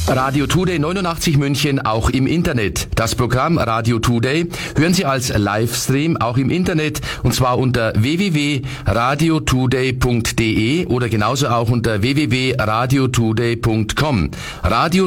Radio Today 89 München auch im Internet. Das Programm Radio Today hören Sie als Livestream auch im Internet und zwar unter www.radiotoday.de oder genauso auch unter www.radiotoday.com. Radio